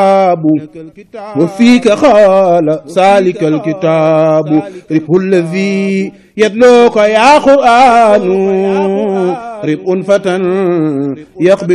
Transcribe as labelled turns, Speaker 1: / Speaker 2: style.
Speaker 1: وفيك خال سالك الكتاب ربه الذي يدلوك يا قرآن ربء فتى يقبل